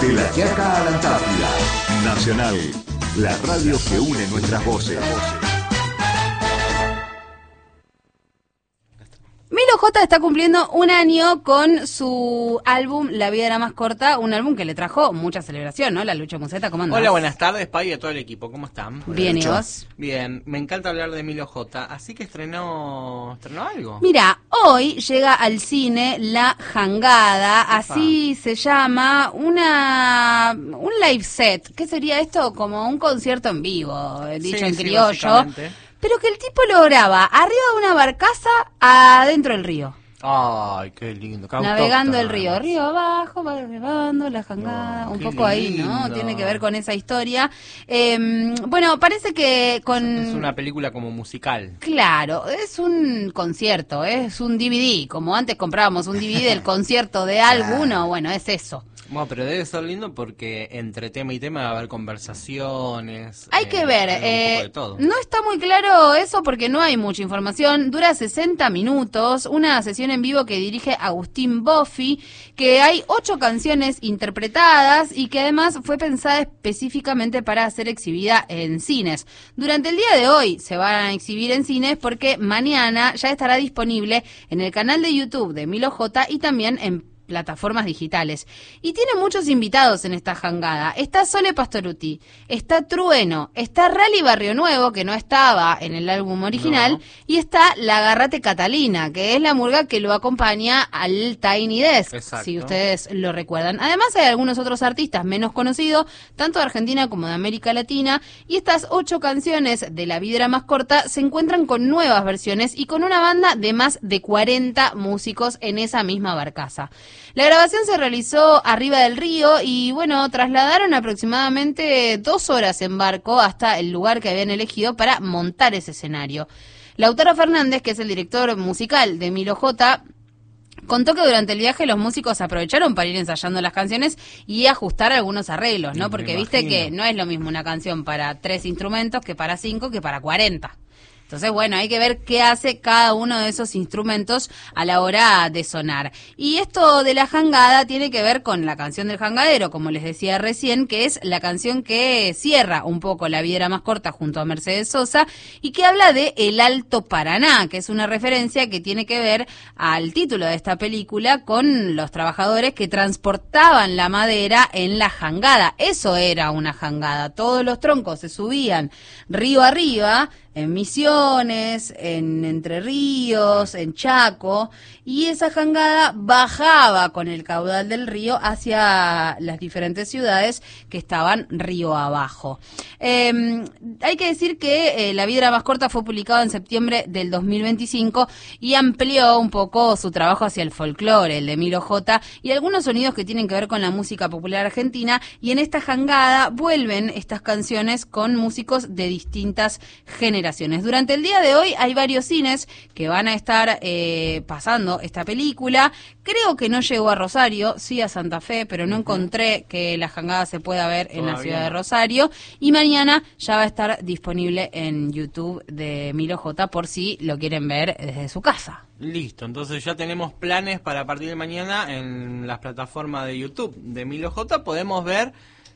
De La Quiaca a la Antártida. Nacional, la radio que une nuestras voces. Milo J está cumpliendo un año con su álbum La vida era más corta, un álbum que le trajo mucha celebración, ¿no? La Lucho Museta, ¿cómo andás? Hola, buenas tardes, Pai, y a todo el equipo, ¿cómo están? Bien, ¿y vos? Bien, me encanta hablar de Milo J, así que estrenó algo. Mira, hoy llega al cine La Jangada, así se llama, un live set. ¿Qué sería esto? Como un concierto en vivo, dicho en criollo. Pero que el tipo lo graba arriba de una barcaza adentro del río. Ay, qué lindo. Navegando el río, río abajo, va navegando la jangada, un poco lindo. Ahí, ¿no? Tiene que ver con esa historia. Bueno, parece que con... Es una película como musical. Claro, es un concierto, es un DVD, como antes comprábamos un DVD del concierto de alguno, bueno, es eso. Bueno, pero debe ser lindo porque entre tema y tema va a haber conversaciones. Hay que ver, un poco de todo. No está muy claro eso porque no hay mucha información. Dura 60 minutos, una sesión en vivo que dirige Agustín Boffi, que hay 8 canciones interpretadas y que además fue pensada específicamente para ser exhibida en cines. Durante el día de hoy se van a exhibir en cines porque mañana ya estará disponible en el canal de YouTube de Milo J y también en plataformas digitales. Y tiene muchos invitados en esta jangada. Está Sole Pastoruti, está Trueno, está Rally Barrio Nuevo, que no estaba en el álbum original, y está La Garrate Catalina, que es la murga que lo acompaña al Tiny Desk, exacto, si ustedes lo recuerdan. Además hay algunos otros artistas menos conocidos, tanto de Argentina como de América Latina, y estas 8 canciones de La vida era más corta se encuentran con nuevas versiones y con una banda de más de 40 músicos en esa misma barcaza. La grabación se realizó arriba del río y, bueno, trasladaron aproximadamente 2 horas en barco hasta el lugar que habían elegido para montar ese escenario. Lautaro Fernández, que es el director musical de Milo J., contó que durante el viaje los músicos aprovecharon para ir ensayando las canciones y ajustar algunos arreglos, ¿no? Porque viste que no es lo mismo una canción para 3 instrumentos que para 5 que para 40. Entonces, bueno, hay que ver qué hace cada uno de esos instrumentos a la hora de sonar. Y esto de la jangada tiene que ver con la canción del jangadero, como les decía recién, que es la canción que cierra un poco La vida era más corta junto a Mercedes Sosa y que habla de El Alto Paraná, que es una referencia que tiene que ver al título de esta película con los trabajadores que transportaban la madera en la jangada. Eso era una jangada. Todos los troncos se subían río arriba, en Misiones, en Entre Ríos, en Chaco, y esa jangada bajaba con el caudal del río hacia las diferentes ciudades que estaban río abajo. Hay que decir que La vida era más corta fue publicado en septiembre del 2025 y amplió un poco su trabajo hacia el folclore, el de Milo J, y algunos sonidos que tienen que ver con la música popular argentina, y en esta jangada vuelven estas canciones con músicos de distintas generaciones. Durante el día de hoy hay varios cines que van a estar pasando esta película. Creo que no llegó a Rosario, sí a Santa Fe, pero no encontré que la jangada se pueda ver en la ciudad de Rosario. Y mañana ya va a estar disponible en YouTube de Milo J por si lo quieren ver desde su casa. Listo, entonces ya tenemos planes para a partir de mañana en las plataformas de YouTube de Milo J. Podemos ver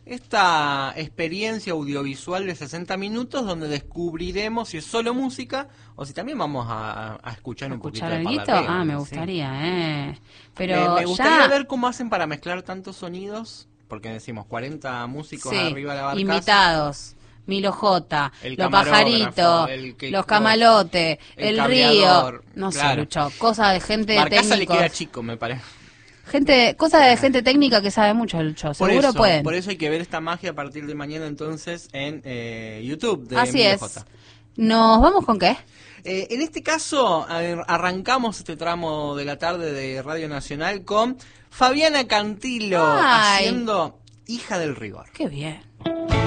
esta experiencia audiovisual de 60 minutos donde descubriremos si es solo música o si también vamos a escuchar un poquito de parlateo. Ah, me gustaría, Pero me gustaría ver cómo hacen para mezclar tantos sonidos, porque decimos 40 músicos arriba de la barcaza. Invitados. Milo J, los pajaritos, los camalotes, el río, no sé, Lucho, cosas de gente técnica. Barcaza le queda chico, me parece. Cosas de gente técnica que sabe mucho del show, seguro pueden. Por eso hay que ver esta magia a partir de mañana entonces en YouTube de Así Milo es. J. ¿Nos vamos con qué? En este caso, arrancamos este tramo de la tarde de Radio Nacional con Fabiana Cantilo haciendo Hija del Rigor. ¡Qué bien!